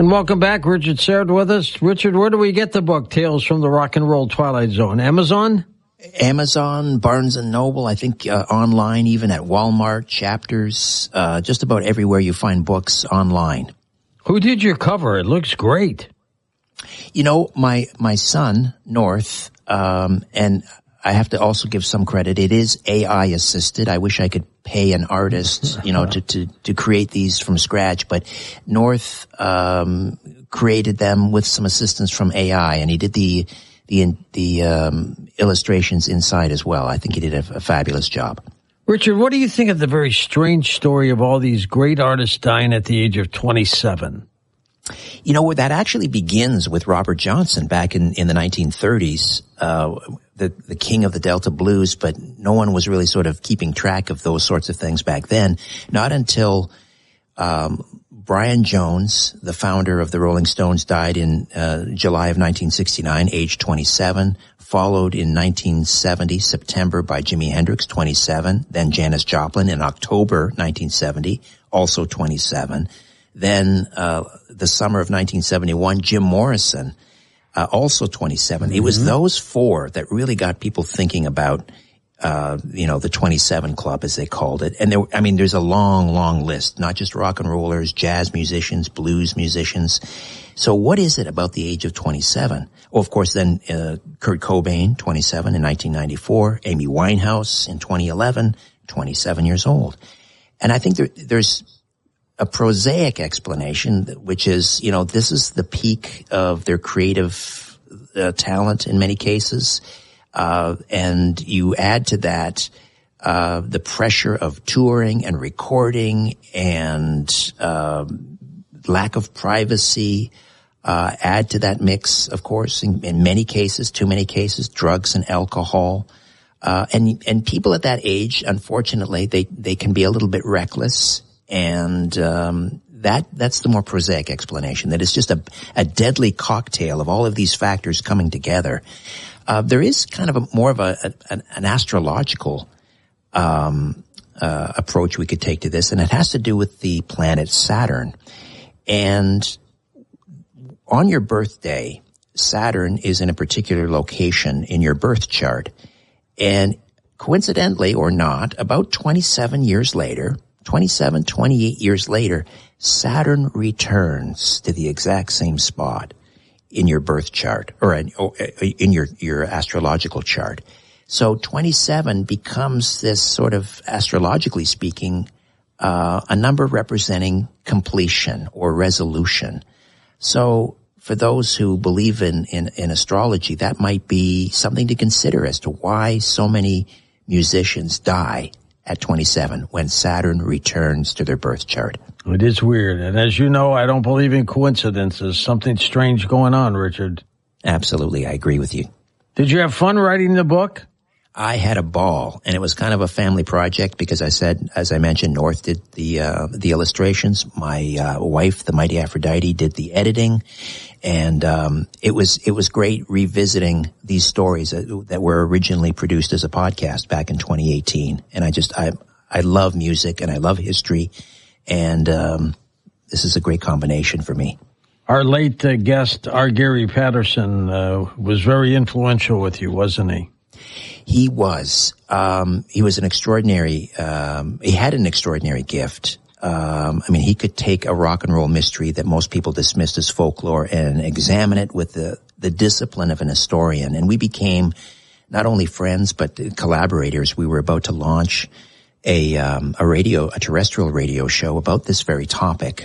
And welcome back, Richard Syrett with us. Richard, where do we get the book, Tales from the Rock and Roll Twilight Zone? Amazon? Amazon, Barnes & Noble, I think online, even at Walmart, Chapters, just about everywhere you find books online. Who did your cover? It looks great. You know, my son, North, and I have to also give some credit. It is AI assisted. I wish I could pay an artist, to create these from scratch, but North, created them with some assistance from AI, and he did the illustrations inside as well. I think he did a fabulous job. Richard, what do you think of the very strange story of all these great artists dying at the age of 27? You know, that actually begins with Robert Johnson back in the 1930s, the king of the Delta blues, but no one was really sort of keeping track of those sorts of things back then. Not until Brian Jones, the founder of the Rolling Stones, died in July of 1969, age 27, followed in 1970, September, by Jimi Hendrix, 27, then Janis Joplin in October 1970, also 27. Then the summer of 1971, Jim Morrison, also 27. Mm-hmm. It was those four that really got people thinking about, the 27 Club, as they called it. And there's a long, long list, not just rock and rollers, jazz musicians, blues musicians. So what is it about the age of 27? Well, of course, then Kurt Cobain, 27 in 1994, Amy Winehouse in 2011, 27 years old. And I think there's a prosaic explanation, which is, this is the peak of their creative talent in many cases. And you add to that the pressure of touring and recording and lack of privacy. Add to that mix, of course, in many cases, too many cases, drugs and alcohol. And people at that age, unfortunately, they can be a little bit reckless. And that's the more prosaic explanation, that it's just a deadly cocktail of all of these factors coming together. There is kind of more of an astrological approach we could take to this, and it has to do with the planet Saturn. And on your birthday, Saturn is in a particular location in your birth chart. And coincidentally or not, about 28 years later, Saturn returns to the exact same spot in your birth chart, or in your astrological chart. So 27 becomes this sort of, astrologically speaking, a number representing completion or resolution. So for those who believe in astrology, that might be something to consider as to why so many musicians die at 27 when Saturn returns to their birth chart. It is weird. And as you know, I don't believe in coincidences. Something strange going on, Richard. Absolutely. I agree with you. Did you have fun writing the book? I had a ball, and it was kind of a family project because as I mentioned, North did the illustrations. My wife, the Mighty Aphrodite, did the editing. And it was great revisiting these stories that were originally produced as a podcast back in 2018. And I love music and I love history, and this is a great combination for me. Our late guest, R. Gary Patterson, was very influential with you, wasn't he? He was. He was an extraordinary. He had an extraordinary gift. He could take a rock and roll mystery that most people dismissed as folklore and examine it with the discipline of an historian. And we became not only friends, but collaborators. We were about to launch a terrestrial radio show about this very topic.